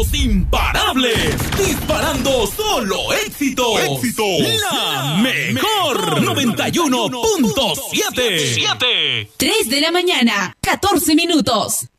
Imparables, disparando solo éxitos. La mejor 91.7. 3 de la mañana, 14 minutos.